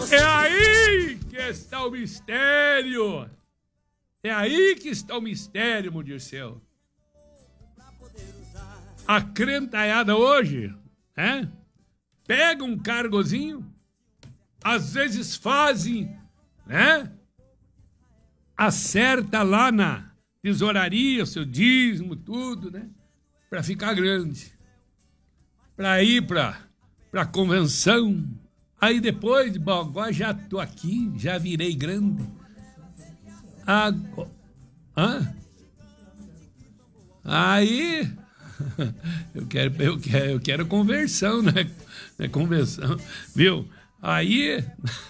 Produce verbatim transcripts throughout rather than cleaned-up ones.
É aí que está o mistério. É aí que está o mistério, meu Deus do céu. A crentaiada hoje, né? Pega um cargozinho, às vezes fazem, né? Acerta lá na tesouraria, o seu dízimo, tudo, né? Para ficar grande. Para ir para a convenção. Aí depois, bom, agora já tô aqui, já virei grande. Agora, hã? Aí, eu quero, eu quero, eu quero conversão, né? né? Conversão, viu? Aí,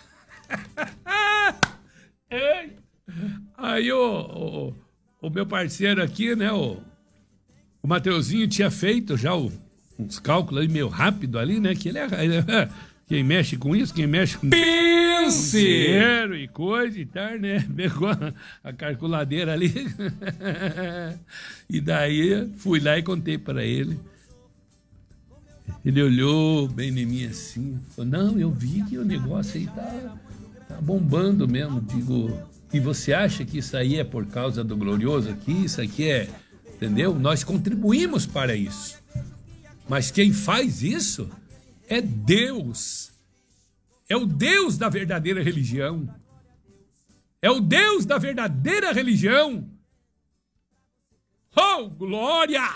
aí o, o, o meu parceiro aqui, né? O, o Mateuzinho tinha feito já o, uns cálculos aí meio rápido ali, né? Que ele é... Ele é quem mexe com isso, quem mexe com dinheiro e coisa e tal, né? Pegou a, a calculadeira ali. E daí fui lá e contei para ele. Ele olhou bem em mim assim. Falou, não, eu vi que o negócio aí tá, tá bombando mesmo. Digo, e você acha que isso aí é por causa do glorioso aqui? Isso aqui é, entendeu? Nós contribuímos para isso. Mas quem faz isso é Deus. É o Deus da verdadeira religião. É o Deus da verdadeira religião. Oh, glória!